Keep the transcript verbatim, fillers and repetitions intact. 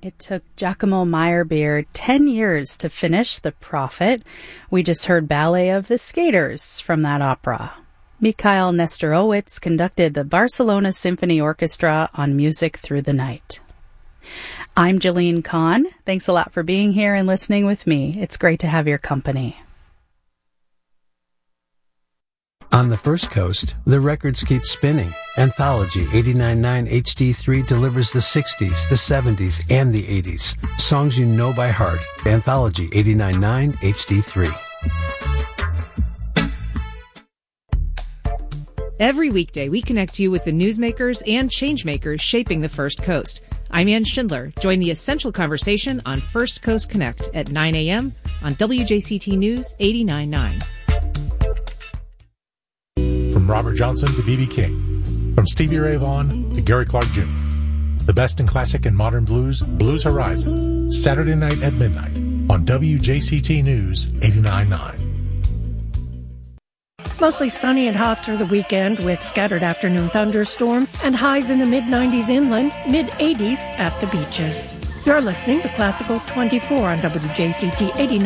It took Giacomo Meyerbeer ten years to finish The Prophet. We just heard Ballet of the Skaters from that opera. Mikhail Nestorowitz conducted the Barcelona Symphony Orchestra on Music Through the Night. I'm Jillian Kahn. Thanks a lot for being here and listening with me. It's great to have your company. On the First Coast, the records keep spinning. Anthology eighty-nine point nine H D three delivers the sixties, the seventies, and the eighties. Songs you know by heart. Anthology eighty-nine point nine H D three. Every weekday, we connect you with the newsmakers and changemakers shaping the First Coast. I'm Ann Schindler. Join the essential conversation on First Coast Connect at nine a.m. on W J C T News eighty-nine point nine. From Robert Johnson to B B King. From Stevie Ray Vaughan to Gary Clark Junior The best in classic and modern blues, Blues Horizon. Saturday night at midnight on W J C T News eighty-nine point nine. Mostly sunny and hot through the weekend with scattered afternoon thunderstorms and highs in the mid nineties inland, mid eighties at the beaches. You're listening to Classical twenty-four on W J C T eighty-nine.